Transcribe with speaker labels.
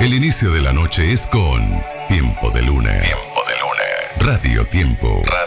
Speaker 1: El inicio de la noche es con Tiempo de Luna. Tiempo de Luna. Radio Tiempo. Radio